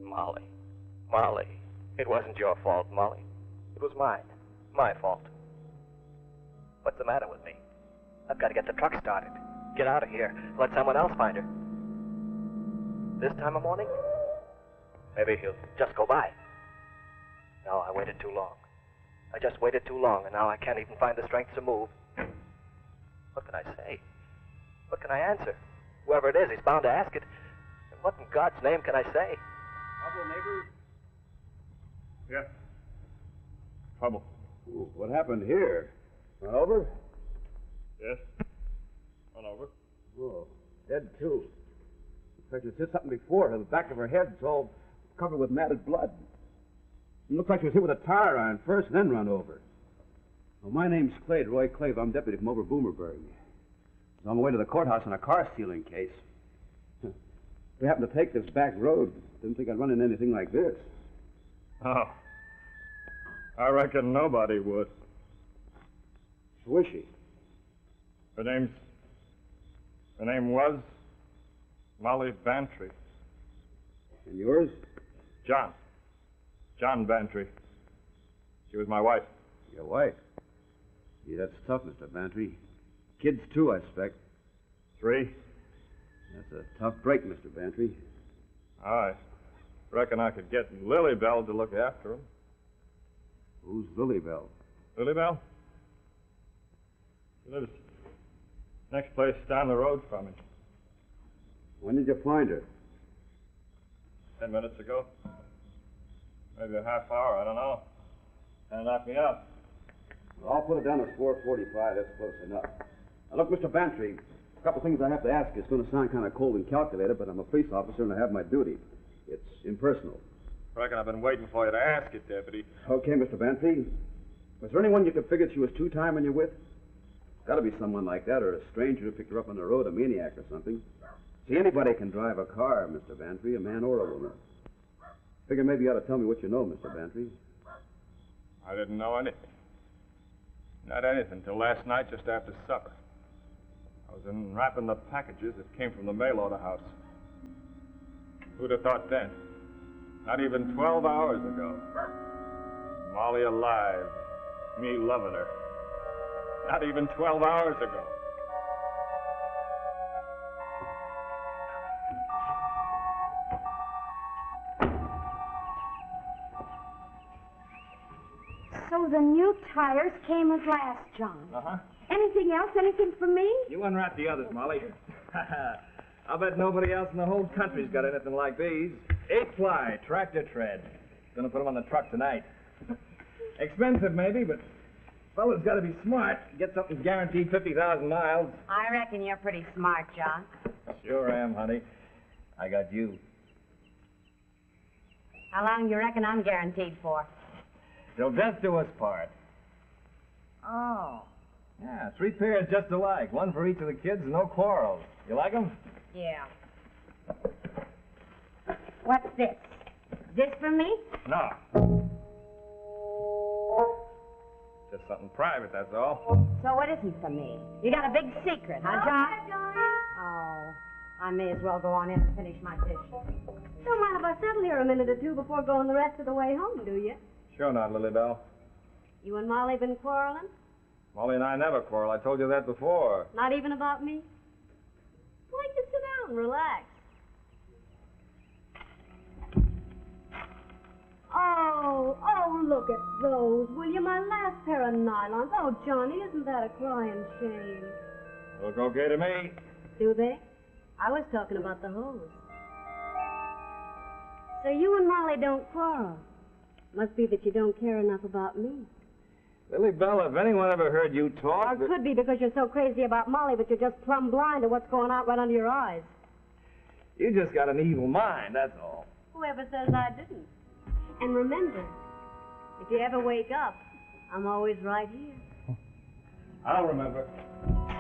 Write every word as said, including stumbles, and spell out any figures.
Molly. Molly. It wasn't your fault, Molly. It was mine. My fault. What's the matter with me? I've got to get the truck started. Get out of here. Let someone else find her. This time of morning? Maybe he'll just go by. No, I waited too long. I just waited too long, and now I can't even find the strength to move. What can I say? What can I answer? Whoever it is, he's bound to ask it. And what in God's name can I say? Trouble, neighbors? Yeah. Trouble. Ooh, what happened here? Run over? Yes. Run over. Oh, dead too. Looks like she hit something before. The back of her head's all covered with matted blood. It looks like she was hit with a tire iron first, then run over. Well, my name's Clade, Roy Clave. I'm deputy from over Boomerburg. I was on my way to the courthouse on a car stealing case. We happened to take this back road. Didn't think I'd run into anything like this. Oh. I reckon nobody would. Who is she? Her name's... Her name was... Molly Bantry. And yours? John. John Bantry. She was my wife. Your wife? Gee, that's tough, Mister Bantry. Kids, too, I expect. Three. That's a tough break, Mister Bantry. I reckon I could get Lily Bell to look after him. Who's Lily Bell? Lily Bell? She lives next place down the road from me. When did you find her? Ten minutes ago. Maybe a half hour, I don't know. And knocked me out. Well, I'll put it down as four forty-five. That's close enough. Now, look, Mister Bantry, a couple things I have to ask you. It's going to sound kind of cold and calculated, but I'm a police officer and I have my duty. It's impersonal. Reckon I've been waiting for you to ask it, Deputy. Okay, Mister Bantry. Was there anyone you could figure she was two-timing you with? Got to be someone like that, or a stranger who picked her up on the road, a maniac or something. See, anybody can drive a car, Mister Bantry, a man or a woman. Figure maybe you ought to tell me what you know, Mister Bantry. I didn't know anything. Not anything till last night just after supper. I was unwrapping the packages that came from the mail order house. Who'd have thought then? Not even twelve hours ago. Molly alive. Me loving her. Not even twelve hours ago. So the new tires came as last, John. Uh-huh. Anything else? Anything for me? You unwrap the others, Molly. I'll bet nobody else in the whole country's got anything like these. Eight-ply, tractor tread. Gonna put them on the truck tonight. Expensive, maybe, but fella's got to be smart. Get something guaranteed fifty thousand miles. I reckon you're pretty smart, John. Sure am, honey. I got you. How long do you reckon I'm guaranteed for? Till death do us part. Oh. Yeah, three pairs just alike. One for each of the kids, no quarrels. You like them? Yeah. What's this? This for me? No. Just something private, that's all. So what isn't for me? You got a big secret, huh, John? Oh, I may as well go on in and finish my dishes. Don't mind if I settle here a minute or two before going the rest of the way home, do you? Sure not, Lily Bell. You and Molly been quarreling? Molly and I never quarrel. I told you that before. Not even about me? Why don't you sit down and relax? Oh, oh, look at those, will you? My last pair of nylons. Oh, Johnny, isn't that a crying shame? Look okay to me. Do they? I was talking about the hose. So you and Molly don't quarrel. Must be that you don't care enough about me. Lily Bell, if anyone ever heard you talk... Or it could be because you're so crazy about Molly, but you're just plumb blind to what's going on right under your eyes. You just got an evil mind, that's all. Whoever says I didn't. And remember, if you ever wake up, I'm always right here. I'll remember.